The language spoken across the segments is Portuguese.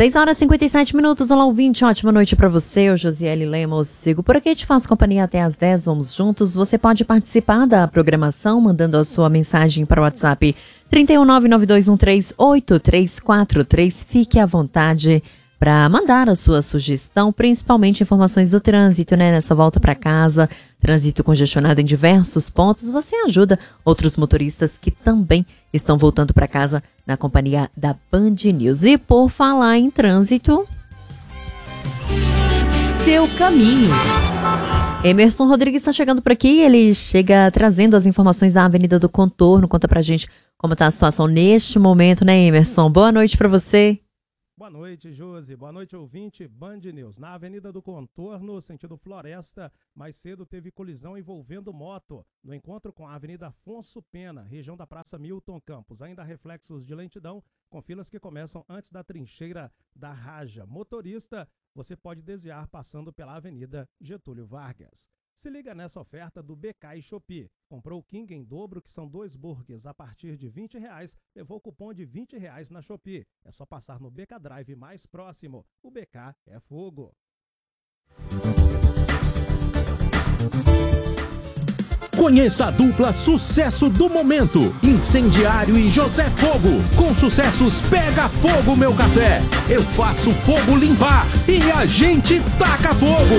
6 horas e 57 minutos, olá ouvinte, ótima noite para você, eu Josiele Lemos, sigo por aqui, te faço companhia até às 10, vamos juntos, você pode participar da programação mandando a sua mensagem para o WhatsApp 31992138343, fique à vontade para mandar a sua sugestão, principalmente informações do trânsito, né? Nessa volta para casa, trânsito congestionado em diversos pontos, você ajuda outros motoristas que também estão voltando para casa na companhia da Band News. E por falar em trânsito, seu caminho. Emerson Rodrigues está chegando por aqui, ele chega trazendo as informações da Avenida do Contorno. Conta pra gente como está a situação neste momento, né, Emerson? Boa noite para você. Boa noite, Josi. Boa noite, ouvinte. Band News. Na Avenida do Contorno, sentido Floresta, mais cedo teve colisão envolvendo moto. No encontro com a Avenida Afonso Pena, região da Praça Milton Campos. Ainda há reflexos de lentidão, com filas que começam antes da trincheira da Raja. Motorista, você pode desviar passando pela Avenida Getúlio Vargas. Se liga nessa oferta do BK e Shopee. Comprou o King em dobro, que são 2 burgers a partir de R$20, levou cupom de R$20 na Shopee. É só passar no BK Drive mais próximo. O BK é fogo. Conheça a dupla sucesso do momento, Incendiário e José Fogo. Com sucessos Pega Fogo Meu Café, Eu Faço Fogo Limpar e A Gente Taca Fogo.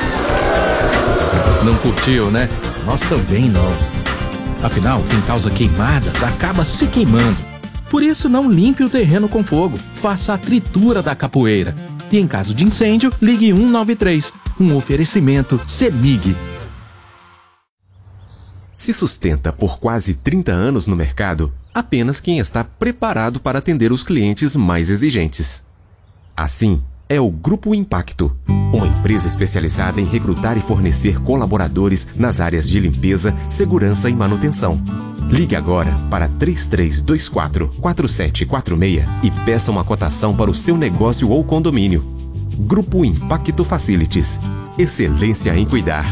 Não curtiu, né? Nós também não. Afinal, quem causa queimadas acaba se queimando. Por isso, não limpe o terreno com fogo. Faça a tritura da capoeira. E em caso de incêndio, ligue 193. Um oferecimento CEMIG. Se sustenta por quase 30 anos no mercado, apenas quem está preparado para atender os clientes mais exigentes. Assim, é o Grupo Impacto, uma empresa especializada em recrutar e fornecer colaboradores nas áreas de limpeza, segurança e manutenção. Ligue agora para 3324-4746 e peça uma cotação para o seu negócio ou condomínio. Grupo Impacto Facilities. Excelência em cuidar.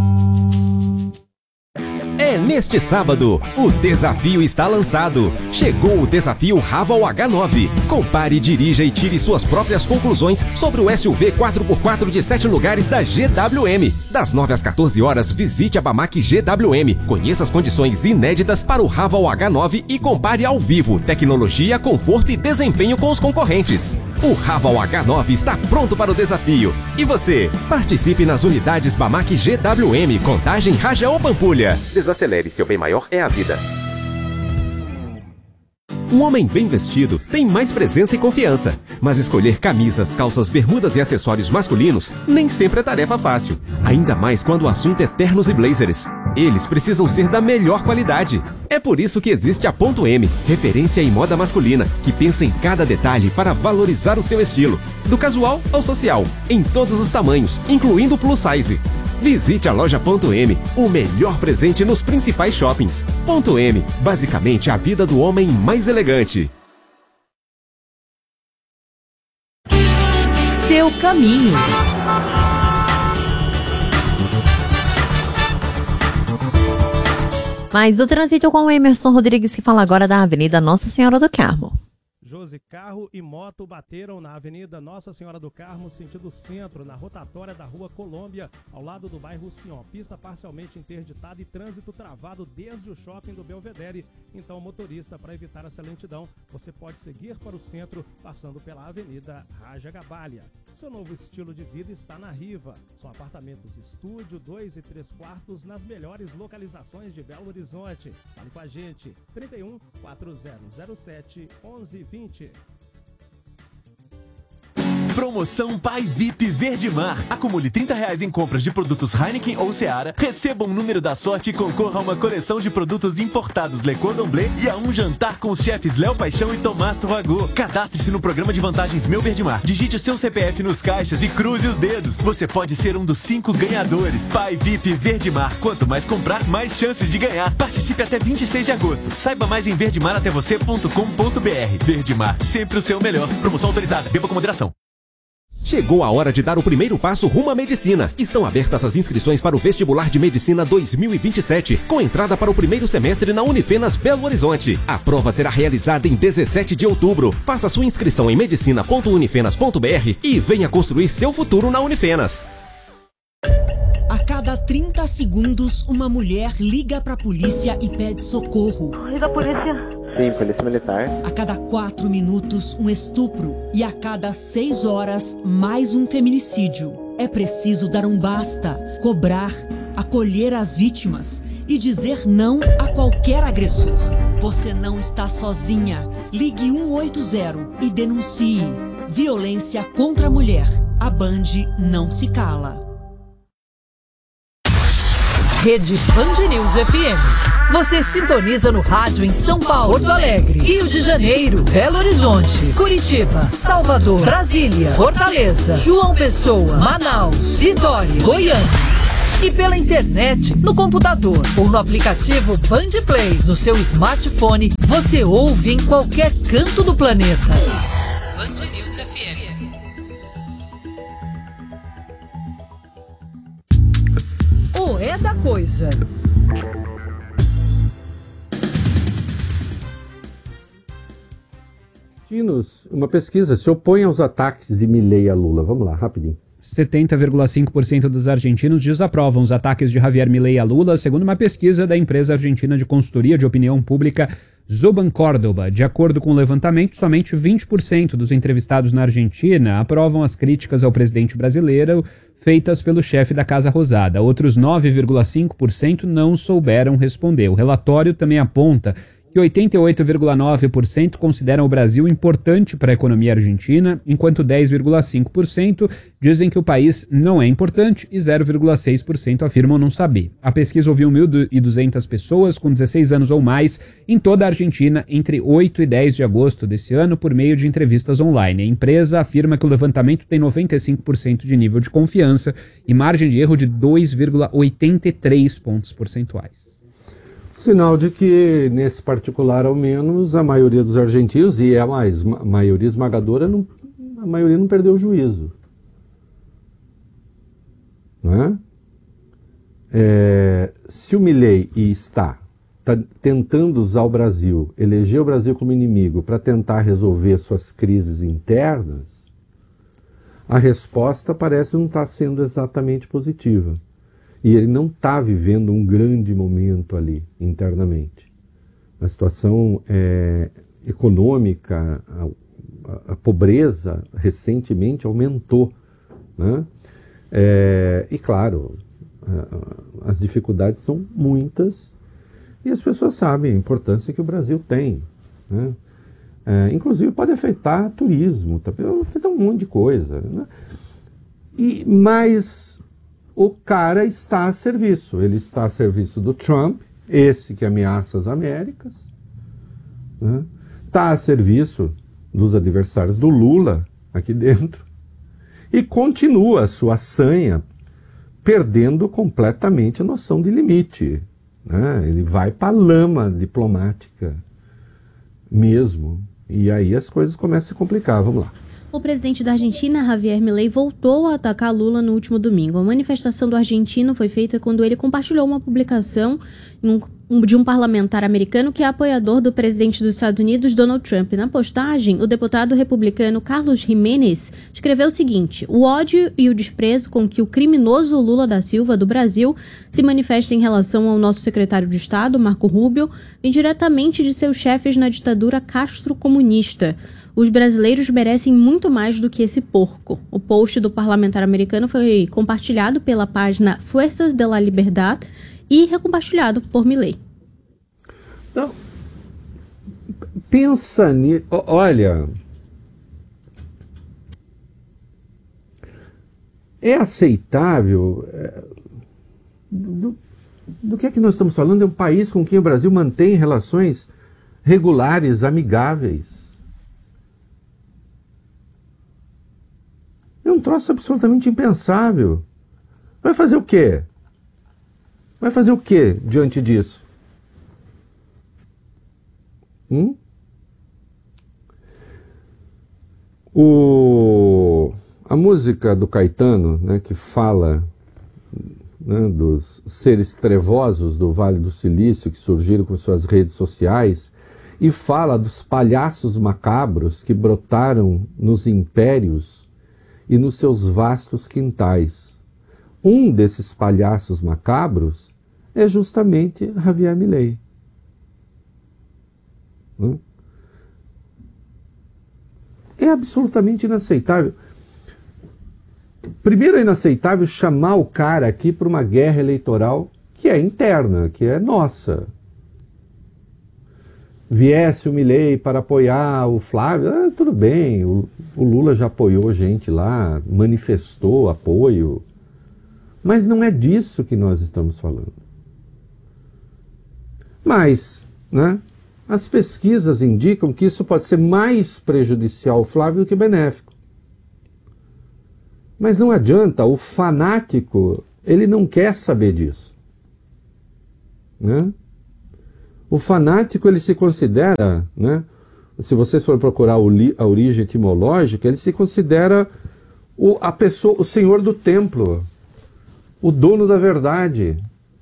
Neste sábado, o desafio está lançado. Chegou o desafio Raval H9. Compare, dirija e tire suas próprias conclusões sobre o SUV 4x4 de 7 lugares da GWM. Das 9 às 14 horas, visite a Bamac GWM. Conheça as condições inéditas para o Raval H9 e compare ao vivo tecnologia, conforto e desempenho com os concorrentes. O Raval H9 está pronto para o desafio. E você? Participe nas unidades Bamac GWM, Contagem, Raja ou Pampulha. Desacelere, seu bem maior é a vida. Um homem bem vestido tem mais presença e confiança, mas escolher camisas, calças, bermudas e acessórios masculinos nem sempre é tarefa fácil, ainda mais quando o assunto é ternos e blazers. Eles precisam ser da melhor qualidade. É por isso que existe a Ponto M, referência em moda masculina, que pensa em cada detalhe para valorizar o seu estilo, do casual ao social, em todos os tamanhos, incluindo o plus size. Visite a loja Ponto M, o melhor presente nos principais shoppings. Ponto M, basicamente a vida do homem mais elegante. Seu caminho. Mas o trânsito com o Emerson Rodrigues, que fala agora da Avenida Nossa Senhora do Carmo. Josi, carro e moto bateram na Avenida Nossa Senhora do Carmo, sentido centro, na rotatória da Rua Colômbia, ao lado do bairro Sion. Pista parcialmente interditada e trânsito travado desde o shopping do Belvedere. Então, motorista, para evitar essa lentidão, você pode seguir para o centro, passando pela Avenida Raja Gabalha. Seu novo estilo de vida está na Riva. São apartamentos estúdio, 2 e 3 quartos, nas melhores localizações de Belo Horizonte. Fale com a gente, 31 4007 1120. Promoção Pai VIP Verdemar. Acumule R$30 em compras de produtos Heineken ou Seara, receba um número da sorte e concorra a uma coleção de produtos importados Le Cordon Bleu e a um jantar com os chefes Léo Paixão e Tomás Turragot. Cadastre-se no programa de vantagens Meu Verdemar. Digite o seu CPF nos caixas e cruze os dedos. Você pode ser um dos 5 ganhadores. Pai VIP Verdemar. Quanto mais comprar, mais chances de ganhar. Participe até 26 de agosto. Saiba mais em verdemaratévocê.com.br. Verdemar, sempre o seu melhor. Promoção autorizada. Beba com moderação. Chegou a hora de dar o primeiro passo rumo à medicina. Estão abertas as inscrições para o Vestibular de Medicina 2027, com entrada para o primeiro semestre na Unifenas Belo Horizonte. A prova será realizada em 17 de outubro. Faça sua inscrição em medicina.unifenas.br e venha construir seu futuro na Unifenas. A cada 30 segundos, uma mulher liga para a polícia e pede socorro. Liga a polícia. Sim, polícia militar. A cada 4 minutos, um estupro. E a cada 6 horas, mais um feminicídio. É preciso dar um basta, cobrar, acolher as vítimas e dizer não a qualquer agressor. Você não está sozinha. Ligue 180 e denuncie. Violência contra a mulher. A Band não se cala. Rede Band News FM. Você sintoniza no rádio em São Paulo, Porto Alegre, Rio de Janeiro, Belo Horizonte, Curitiba, Salvador, Brasília, Fortaleza, João Pessoa, Manaus, Vitória, Goiânia. E pela internet, no computador ou no aplicativo Band Play, no seu smartphone, você ouve em qualquer canto do planeta. Band News FM. O É da Coisa. Uma pesquisa se opõe aos ataques de Milei a Lula. Vamos lá, rapidinho. 70,5% dos argentinos desaprovam os ataques de Javier Milei a Lula, segundo uma pesquisa da empresa argentina de consultoria de opinião pública Zuban Córdoba. De acordo com o levantamento, somente 20% dos entrevistados na Argentina aprovam as críticas ao presidente brasileiro feitas pelo chefe da Casa Rosada. Outros 9,5% não souberam responder. O relatório também aponta que 88,9% consideram o Brasil importante para a economia argentina, enquanto 10,5% dizem que o país não é importante e 0,6% afirmam não saber. A pesquisa ouviu 1.200 pessoas com 16 anos ou mais em toda a Argentina entre 8 e 10 de agosto desse ano por meio de entrevistas online. A empresa afirma que o levantamento tem 95% de nível de confiança e margem de erro de 2,83 pontos percentuais. Sinal de que, nesse particular ao menos, a maioria dos argentinos, e é a maioria esmagadora, a maioria não perdeu o juízo. Não é? Se o Milei está tentando usar o Brasil, eleger o Brasil como inimigo para tentar resolver suas crises internas, a resposta parece não estar sendo exatamente positiva. E ele não está vivendo um grande momento ali, internamente. A situação econômica, a pobreza recentemente aumentou. Né? E claro, as dificuldades são muitas e as pessoas sabem a importância que o Brasil tem. Né? Inclusive pode afetar turismo, afetar um monte de coisa. Né? Mas o cara está a serviço. Ele está a serviço do Trump, esse que ameaça as Américas. Né? Está a serviço dos adversários do Lula, aqui dentro. E continua a sua sanha, perdendo completamente a noção de limite. Né? Ele vai para a lama diplomática mesmo. E aí as coisas começam a se complicar. Vamos lá. O presidente da Argentina, Javier Milei, voltou a atacar Lula no último domingo. A manifestação do argentino foi feita quando ele compartilhou uma publicação de um parlamentar americano que é apoiador do presidente dos Estados Unidos, Donald Trump. Na postagem, o deputado republicano Carlos Jiménez escreveu o seguinte: o ódio e o desprezo com que o criminoso Lula da Silva, do Brasil, se manifesta em relação ao nosso secretário de Estado, Marco Rubio, vem diretamente de seus chefes na ditadura castro-comunista. Os brasileiros merecem muito mais do que esse porco. O post do parlamentar americano foi compartilhado pela página Fuerzas de la Liberdad e recompartilhado por Milei. Então, pensa nisso. Olha, é aceitável? Do que é que nós estamos falando? É um país com quem o Brasil mantém relações regulares, amigáveis. É um troço absolutamente impensável. Vai fazer o quê? Vai fazer o quê diante disso? A A música do Caetano, né, que fala, né, dos seres trevosos do Vale do Silício que surgiram com suas redes sociais, e fala dos palhaços macabros que brotaram nos impérios e nos seus vastos quintais. Um desses palhaços macabros é justamente Javier Milei. É absolutamente inaceitável. Primeiro, é inaceitável chamar o cara aqui para uma guerra eleitoral que é interna, que é nossa. Viesse o Milei para apoiar o Flávio, tudo bem, o Lula já apoiou gente lá, manifestou apoio, mas não é disso que nós estamos falando. Mas, né, as pesquisas indicam que isso pode ser mais prejudicial ao Flávio do que benéfico. Mas não adianta, o fanático, ele não quer saber disso. Né? O fanático, ele se considera, né, se vocês forem procurar a origem etimológica, ele se considera a pessoa, o senhor do templo, o dono da verdade.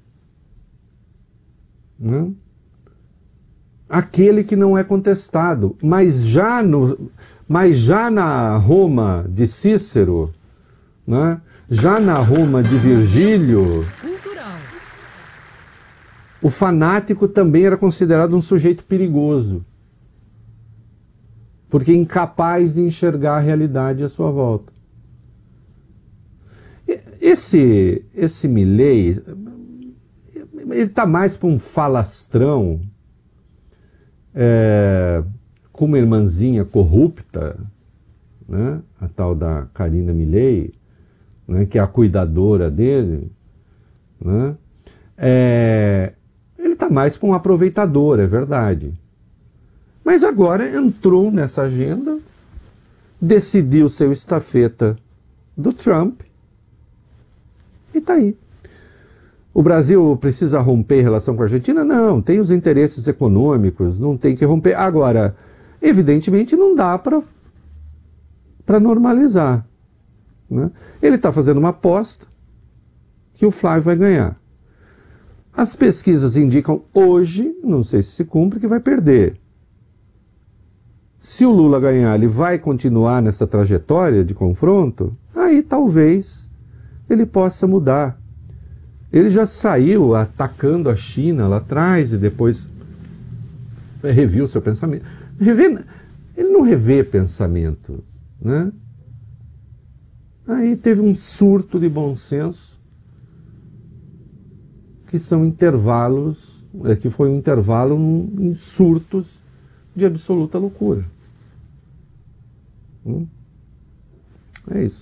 Né? Aquele que não é contestado. Mas já na Roma de Cícero, né, já na Roma de Virgílio, o fanático também era considerado um sujeito perigoso, porque incapaz de enxergar a realidade à sua volta. Esse Milei, ele está mais para um falastrão, com uma irmãzinha corrupta, né, a tal da Karina Milei, né, que é a cuidadora dele, né, ele está mais para um aproveitador, é verdade. Mas agora entrou nessa agenda, decidiu ser o estafeta do Trump e está aí. O Brasil precisa romper relação com a Argentina? Não, tem os interesses econômicos, não tem que romper. Agora, evidentemente não dá para normalizar. Né? Ele está fazendo uma aposta que o Flávio vai ganhar. As pesquisas indicam hoje, não sei se cumpre, que vai perder. Se o Lula ganhar, ele vai continuar nessa trajetória de confronto? Aí talvez ele possa mudar. Ele já saiu atacando a China lá atrás e depois reviu seu pensamento. Ele não revê pensamento, né? Aí teve um surto de bom senso, que são intervalos, que foi um intervalo em surtos de absoluta loucura. É isso.